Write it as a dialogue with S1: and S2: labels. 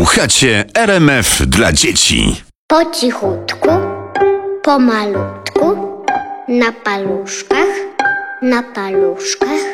S1: Słuchacie RMF dla dzieci.
S2: Po cichutku, pomalutku, na paluszkach,